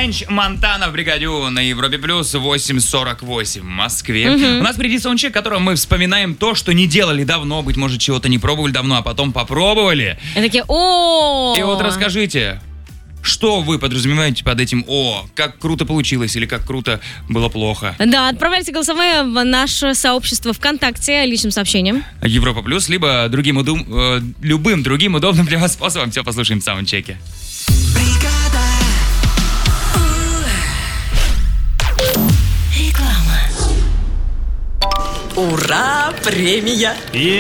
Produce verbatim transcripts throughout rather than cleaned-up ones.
Френч Монтана в бригаде на Европе Плюс восемь сорок восемь в Москве. Mm-hmm. У нас впереди саундчек, в котором мы вспоминаем то, что не делали давно, быть может, чего-то не пробовали давно, а потом попробовали. И такие, о И вот расскажите, что вы подразумеваете под этим «О», как круто получилось или как круто было плохо? Да, отправляйте голосовые в наше сообщество ВКонтакте личным сообщением. Европа Плюс, либо другим удум... э, любым другим удобным для вас способом. Все послушаем в саундчеке. Ура! Премия!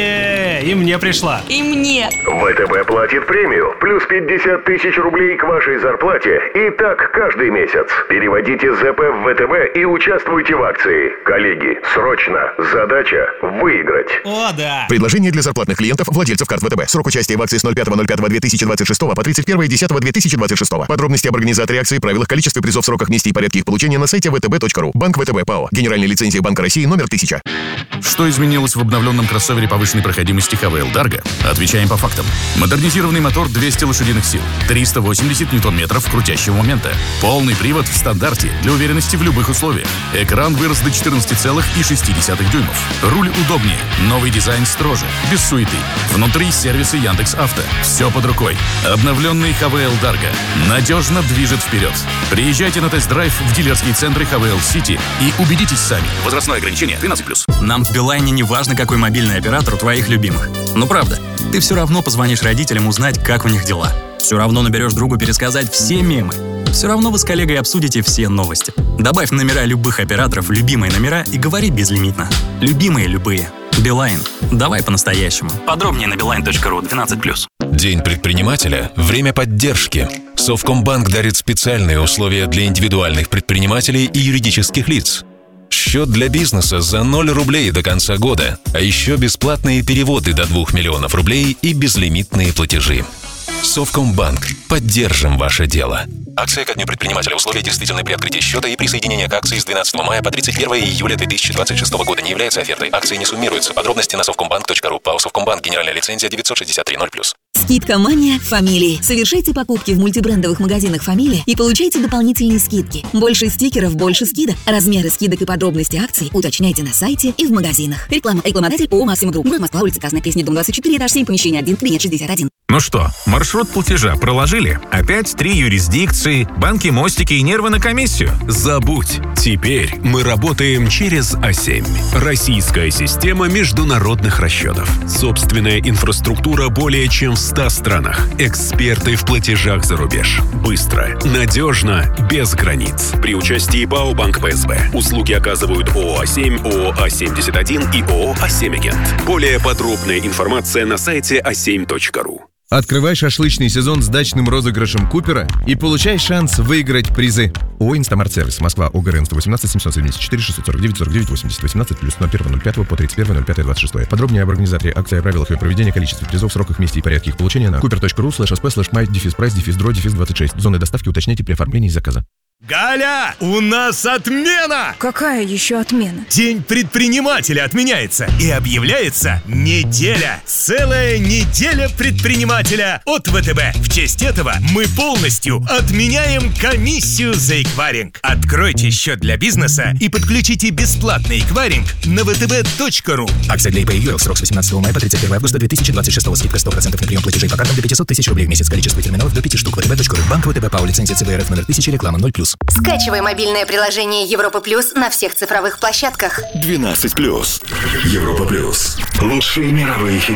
Е, и мне пришла. И мне! ВТБ платит премию. Плюс пятьдесят тысяч рублей к вашей зарплате. И так каждый месяц. Переводите ЗП в ВТБ и участвуйте в акции. Коллеги, срочно. Задача выиграть. О, да! Предложение для зарплатных клиентов, владельцев карт ВТБ. Срок участия в акции с ноль пятого ноль пятого две тысячи двадцать шестого по тридцать первое десятого две тысячи двадцать шестого. Подробности об организаторе акции, правилах, количестве призов, сроках, месте и порядке их получения на сайте вэ тэ бэ точка ру. Банк ВТБ ПАО. Генеральная лицензия Банка России номер тысяча. Что изменилось в обновленном кроссовере повышенной проходимости эйч ви эл Dargo? Отвечаем по фактам. Модернизированный мотор двести лошадиных сил, триста восемьдесят ньютон-метров крутящего момента. Полный привод в стандарте для уверенности в любых условиях. Экран вырос до четырнадцати целых шести десятых дюймов. Руль удобнее, новый дизайн строже, без суеты. Внутри сервисы Яндекс.Авто. Все под рукой. Обновленный эйч ви эл Dargo надежно движет вперед. Приезжайте на тест-драйв в дилерские центры эйч ви эл City и убедитесь сами. Возрастное ограничение тринадцать плюс. Нам в Билайне не важно, какой мобильный оператор у твоих любимых. Ну правда, ты все равно позвонишь родителям узнать, как у них дела. Все равно наберешь другу пересказать все мемы. Все равно вы с коллегой обсудите все новости. Добавь номера любых операторов в любимые номера и говори безлимитно. Любимые любые. Билайн. Давай по-настоящему. Подробнее на билайн точка ру двенадцать плюс. День предпринимателя – время поддержки. Совкомбанк дарит специальные условия для индивидуальных предпринимателей и юридических лиц. Счет для бизнеса за ноль рублей до конца года, а еще бесплатные переводы до двух миллионов рублей и безлимитные платежи. Совкомбанк. Поддержим ваше дело. Акция ко дню предпринимателя. Условия действительны при открытии счета и присоединение к акции с двенадцатого мая по тридцать первое июля две тысячи двадцать шестого года не является офертой. Акции не суммируются. Подробности на совкомбанк точка ру. ПАО Совкомбанк. Генеральная лицензия девятьсот шестьдесят три ноль плюс. Скидка «Мания» Фамилии. Совершайте покупки в мультибрендовых магазинах «Фамилия» и получайте дополнительные скидки. Больше стикеров, больше скидок. Размеры скидок и подробности акций уточняйте на сайте и в магазинах. Реклама. Рекламодатель ООО «Максима Групп». Город Москва, улица Красная Пресня, дом двадцать четыре, этаж семь, помещение один, кабинет шестьдесят один. Ну что, маршрут платежа проложили? Опять три юрисдикции, банки, мостики и нервы на комиссию? Забудь. Теперь мы работаем через а семь. Российская система международных расчетов. Собственная инфраструктура более чем в ста странах. Эксперты в платежах за рубеж. Быстро, надежно, без границ. При участии ПАО Банк Пэ Эс Бэ. Услуги оказывают ООО «А семь», ООО «А семьдесят один» и ООО «А семь Агент». Более подробная информация на сайте а семь точка ру. Открывай шашлычный сезон с дачным розыгрышем Купера и получай шанс выиграть призы. ООО «Инстамарт-сервис», Москва, ОГРН сто восемнадцать семьсот семьдесят четыре шестьсот сорок девять сорок девять восемьдесят восемнадцать плюс ноль первого ноль пятого по тридцать первое ноль пятое двадцать шестое. Подробнее об организаторе акции, о правилах ее проведения, количестве призов, сроках, месте и порядке их получения на купер точка ру слэш асп слэш май дефис прайс дефис дро дефис двадцать шесть. Зоны доставки уточняйте при оформлении заказа. Галя, у нас отмена! Какая еще отмена? День предпринимателя отменяется и объявляется неделя. Целая неделя предпринимателя от ВТБ. В честь этого мы полностью отменяем комиссию за эквайринг. Откройте счет для бизнеса и подключите бесплатный эквайринг на вэ тэ бэ точка ру. Акция для ай пи эй ю эл. Срок с восемнадцатого мая по тридцать первое августа две тысячи двадцать шестого. Скидка сто процентов на прием платежей по картам до пятьсот тысяч рублей в месяц. Количество терминалов до пяти штук. вэ тэ бэ точка ру. Банк ВТБ ПАО. Лицензия ЦБ РФ номер тысяча. Реклама ноль плюс. Скачивай мобильное приложение Европа Плюс на всех цифровых площадках. двенадцать плюс. Европа Плюс. Лучшие мировые хиты.